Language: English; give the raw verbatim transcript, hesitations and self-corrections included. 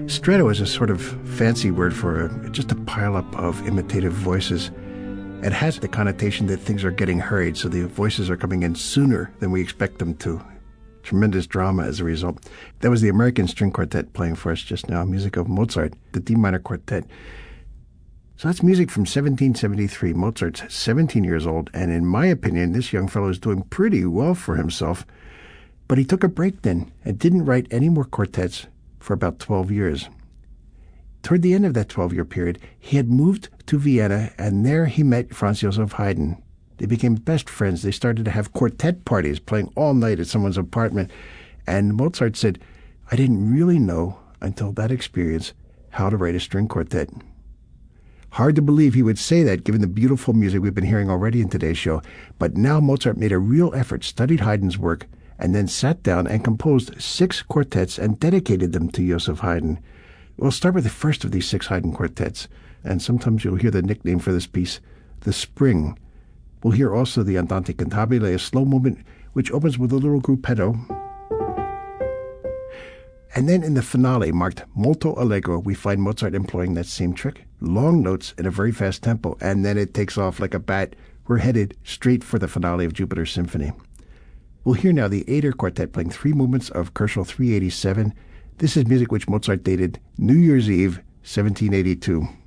Stretto is a sort of fancy word for a, just a pileup of imitative voices. It has the connotation that things are getting hurried, so the voices are coming in sooner than we expect them to. Tremendous drama as a result. That was the American String Quartet playing for us just now, music of Mozart, the D minor quartet. So that's music from seventeen seventy-three. Mozart's seventeen years old, and in my opinion, this young fellow is doing pretty well for himself. But he took a break then and didn't write any more quartets for about twelve years. Toward the end of that twelve-year period, he had moved to Vienna, and there he met Franz Joseph Haydn. They became best friends. They started to have quartet parties, playing all night at someone's apartment. And Mozart said, I didn't really know until that experience how to write a string quartet. Hard to believe he would say that, given the beautiful music we've been hearing already in today's show. But now Mozart made a real effort, studied Haydn's work, and then sat down and composed six quartets and dedicated them to Joseph Haydn. We'll start with the first of these six Haydn quartets, and sometimes you'll hear the nickname for this piece, the Spring. We'll hear also the Andante Cantabile, a slow movement which opens with a little gruppetto. And then in the finale, marked molto allegro, we find Mozart employing that same trick, long notes in a very fast tempo, and then it takes off like a bat. We're headed straight for the finale of Jupiter's Symphony. We'll hear now the Eder Quartet playing three movements of Koschel three eighty-seven. This is music which Mozart dated New Year's Eve, seventeen eighty-two.